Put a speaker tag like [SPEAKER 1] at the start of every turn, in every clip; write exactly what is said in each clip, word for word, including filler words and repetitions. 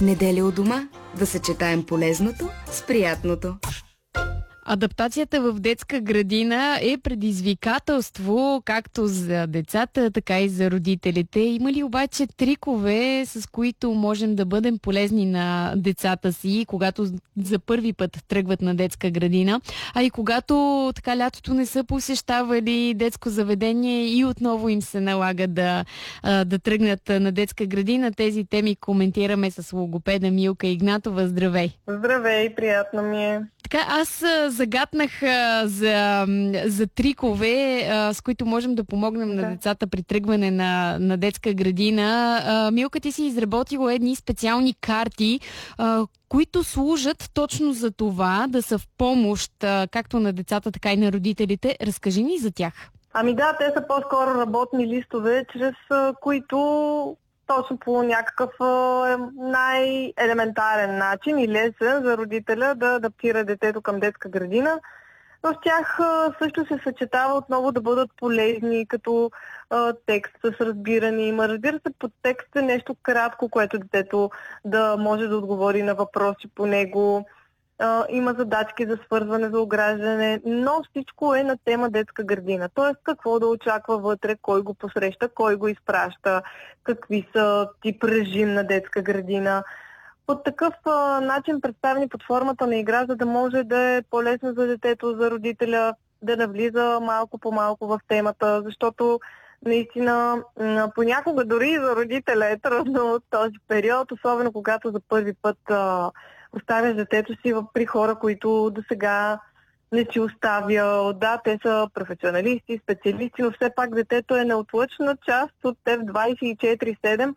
[SPEAKER 1] Неделя у дома. Да съчетаем полезното с приятното.
[SPEAKER 2] Адаптацията в детска градина е предизвикателство както за децата, така и за родителите. Има ли обаче трикове, с които можем да бъдем полезни на децата си, когато за първи път тръгват на детска градина, а и когато така лятото не са посещавали детско заведение и отново им се налага да, да тръгнат на детска градина? Тези теми коментираме с логопеда Милка Игнатова. Здравей!
[SPEAKER 3] Здравей, приятно ми е.
[SPEAKER 2] Така, аз загатнах а, за, за трикове, а, с които можем да помогнем да. на децата при тръгване на, на детска градина. А, Милка, ти си изработила едни специални карти, а, които служат точно за това да са в помощ а, както на децата, така и на родителите. Разкажи ни за тях.
[SPEAKER 3] Ами да, те са по-скоро работни листове, чрез а, които точно по някакъв е, най-елементарен начин и лесен за родителя да адаптира детето към детска градина. В тях а, също се съчетава отново да бъдат полезни като а, текст с разбиране. Има, разбира се, под текст е нещо кратко, което детето да може да отговори на въпроси по него. Uh, има задачки за свързване, за ограждане, но всичко е на тема детска градина. Тоест какво да очаква вътре, кой го посреща, кой го изпраща, какви са тип режим на детска градина. По такъв uh, начин представени под формата на игра, за да може да е по-лесно за детето, за родителя, да навлиза малко по малко в темата, защото наистина понякога дори и за родителя е трудно от този период, особено когато за първи път uh, оставяш детето си при хора, които до сега не си оставял. Да, те са професионалисти, специалисти, но все пак детето е неотлъчна част от теб двайсет и четири седем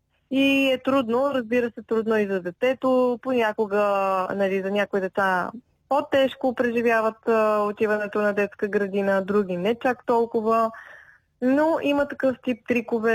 [SPEAKER 3] и е трудно, разбира се, трудно и за детето. Понякога, нали, за някои деца по-тежко преживяват а, отиването на детска градина, други не чак толкова, но има такъв тип трикове.